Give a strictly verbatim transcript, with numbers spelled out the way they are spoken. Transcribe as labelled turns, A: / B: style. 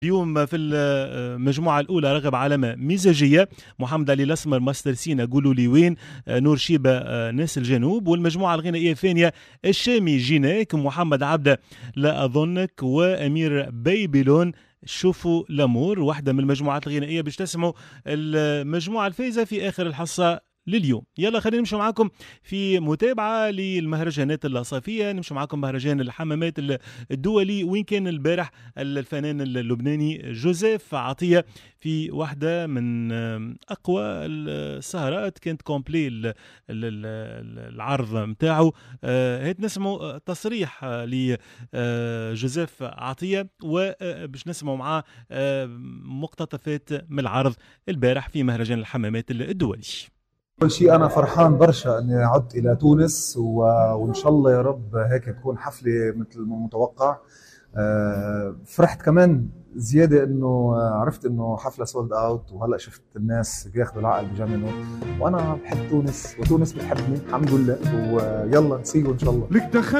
A: اليوم في المجموعة الأولى رغب علامة مزاجية، محمد علي الأسمر ماستر سينا قولوا لي وين، نور شيبة ناس الجنوب. والمجموعة الغنائية الثانية الشامي جيناك، محمد عبده لا أظنك، وأمير بيبلون شوفوا لامور. واحدة من المجموعات الغنائية باش تسمعوا المجموعة الفائزة في آخر الحصة لليوم. يلا خلينا نمشي معاكم في متابعة للمهرجانات الصيفية. نمشي معاكم مهرجان الحمامات الدولي، وين كان البارح الفنان اللبناني جوزيف عطية في واحدة من أقوى السهرات، كانت كومبلي العرض متاعه. هيت نسمعوا تصريح لجوزيف عطية، وباش نسمعوا معاه مقتطفات من العرض البارح في مهرجان الحمامات الدولي.
B: أول شيء أنا فرحان برشا إني عدت إلى تونس، و... وإن شاء الله يا رب هيك تكون حفلة مثل ما متوقع. أه فرحت كمان زيادة إنه عرفت إنه حفلة سولد أوت، وهلأ شفت الناس بياخذوا العقل بجننوا، وأنا بحب تونس وتونس بتحبني الحمد لله، ويلا نسيو إن شاء الله.